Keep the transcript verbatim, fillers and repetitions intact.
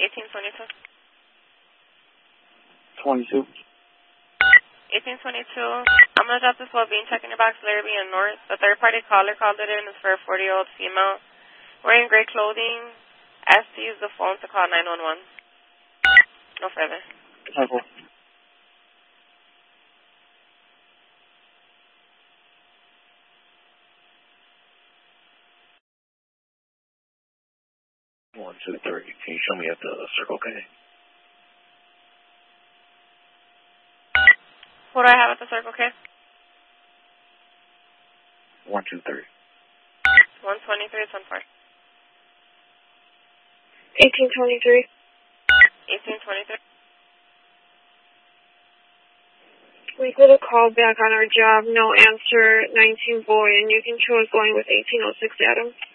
eighteen twenty-two. twenty-two. eighteen twenty-two. I'm going to drop this well-being check in your box, Larry B. and North. The third-party caller called it in is for a forty-year-old female wearing gray clothing. Asked to use the phone to call nine one one. No further. Okay. One, two, three. Can you show me at the Circle K? Who do I have at the Circle K? One, two, three. one twenty-three, one four. eighteen twenty-three. eighteen twenty-three. We got a call back on our job, no answer, nineteen boy, and you can choose going with eighteen oh six Adams.